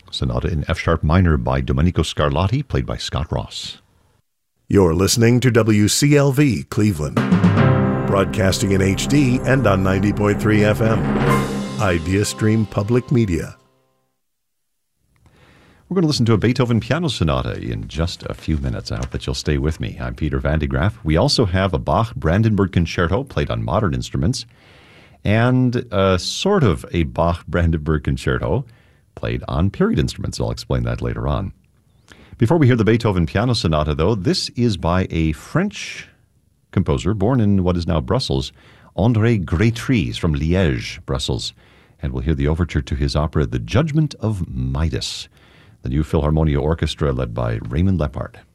Sonata in F-sharp minor by Domenico Scarlatti, played by Scott Ross. You're listening to WCLV Cleveland, broadcasting in HD and on 90.3 FM. Idea Stream Public Media. We're going to listen to a Beethoven piano sonata in just a few minutes. I hope that you'll stay with me. I'm Peter Van de Graaff. We also have a Bach Brandenburg Concerto played on modern instruments and sort of a Bach Brandenburg Concerto played on period instruments. I'll explain that later on. Before we hear the Beethoven piano sonata, though, this is by a French composer born in what is now Brussels, André Grétries from Liège, Brussels. And we'll hear the overture to his opera, The Judgment of Midas. The New Philharmonia Orchestra led by Raymond Lepard.